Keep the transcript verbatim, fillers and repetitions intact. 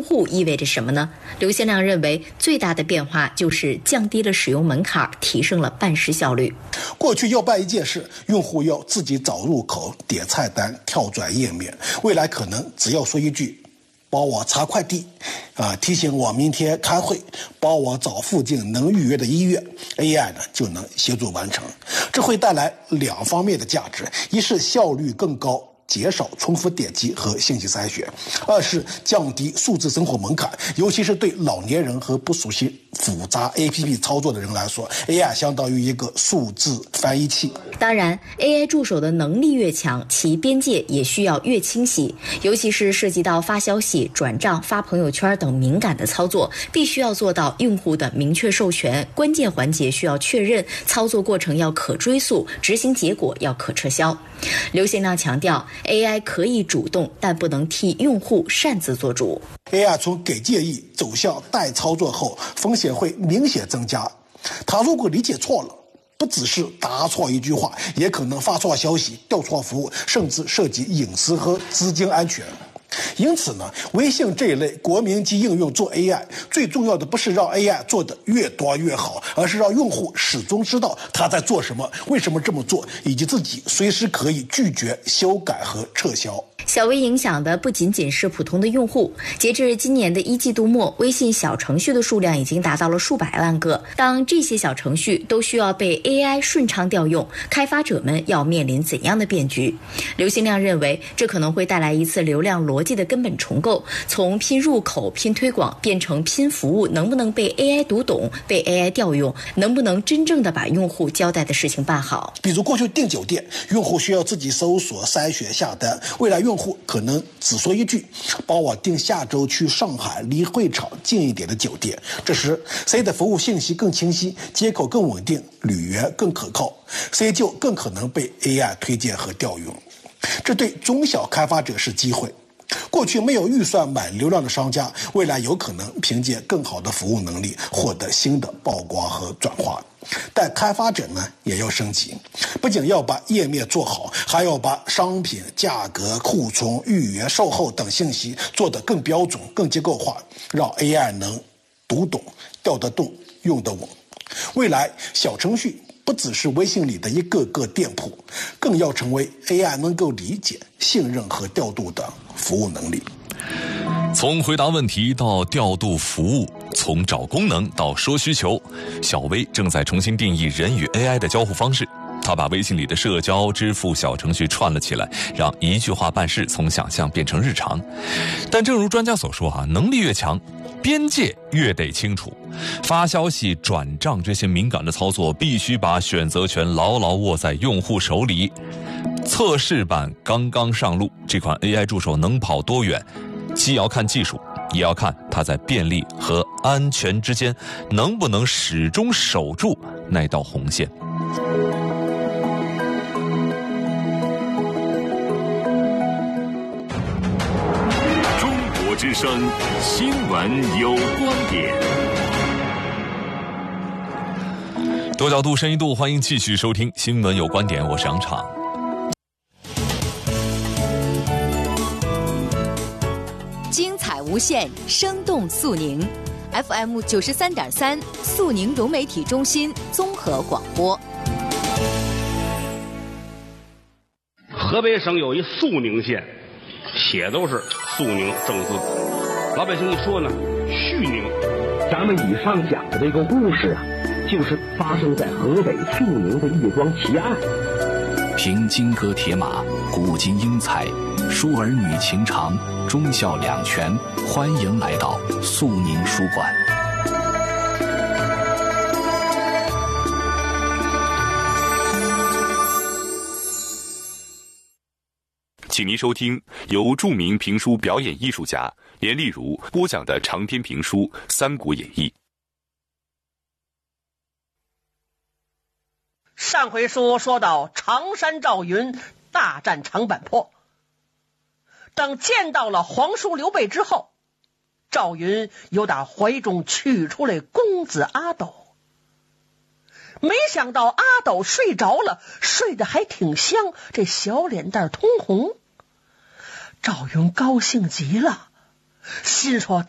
户意味着什么呢？刘先亮认为，最大的变化就是降低了使用门槛，提升了办事效率。 过去要办一件事，用户要自己找入口、点菜单、跳转页面，未来可能只要说一句帮我查快递啊，提醒我明天开会，帮我找附近能预约的医院， A I 呢就能协助完成。这会带来两方面的价值，一是效率更高，减少重复点击和信息筛选；二是降低数字生活门槛，尤其是对老年人和不熟悉复杂 A P P 操作的人来说， A I 相当于一个数字翻译器。 当然 A I 助手的能力越强，其边界也需要越清晰，尤其是涉及到发消息、转账、发朋友圈等敏感的操作，必须要做到用户的明确授权，关键环节需要确认，操作过程要可追溯，执行结果要可撤销。刘先亮强调， A I 可以主动，但不能替用户擅自做主。 A I 从给建议走向代操作后，风险会明显增加。他如果理解错了，不只是答错一句话，也可能发错消息、调错服务，甚至涉及隐私和资金安全。因此呢，微信这一类国民级应用做 A I， 最重要的不是让 A I 做得越多越好，而是让用户始终知道他在做什么，为什么这么做，以及自己随时可以拒绝、修改和撤销。 小微影响的不仅仅是普通的用户，截至今年的一季度末，微信小程序的数量已经达到了数百万个。当这些小程序都需要被 A I 顺畅调用，开发者们要面临怎样的变局？刘新亮认为，这可能会带来一次流量逻辑的根本重构，从拼入口、拼推广变成拼服务能不能被 A I 读懂、被 A I 调用，能不能真正的把用户交代的事情办好。 比如过去订酒店，用户需要自己搜索、筛选、下单，未来用户用户可能只说一句帮我订下周去上海离会场近一点的酒店，这时 C 的服务信息更清晰，接口更稳定，旅源更可靠， C 就更可能被 A I 推荐和调用。这对中小开发者是机会，过去没有预算买流量的商家，未来有可能凭借更好的服务能力获得新的曝光和转化。但开发者呢也要升级，不仅要把页面做好，还要把商品、价格、库存、预约、售后等信息做得更标准、更结构化，让 A I 能读懂、调得动、用得稳。未来小程序不只是微信里的一个个店铺，更要成为 A I 能够理解、信任和调度的服务能力。 从回答问题到调度服务，从找功能到说需求，小微正在重新定义人与 A I 的交互方式。他把微信里的社交、支付小程序串了起来，让一句话办事从想象变成日常。但正如专家所说啊，能力越强，边界越得清楚。发消息、转账这些敏感的操作，必须把选择权牢牢握在用户手里。测试版刚刚上路，这款 A I 助手能跑多远，既要看技术，也要看它在便利和安全之间能不能始终守住那道红线。 中国之声新闻有观点， 多角度、深一度，欢迎继续收听新闻有观点，我是杨畅。 精彩无限，生动肃宁 F M 九十三点三，肃宁融媒体中心综合广播。 河北省有一肃宁县，写都是肃宁正字，老百姓一说呢，绪宁。 咱们以上讲的这个故事啊，就是发生在河北肃宁的一桩奇案。 凭金戈铁马，古今英才，书儿女情长，忠孝两全，欢迎来到肃宁书馆。 请您收听由著名评书表演艺术家连丽如播讲的长篇评书《三国演义》。 上回书说到常山赵云大战长坂坡，等见到了皇叔刘备之后，赵云又打怀中取出来公子阿斗，没想到阿斗睡着了，睡得还挺香，这小脸蛋通红。赵云高兴极了，心说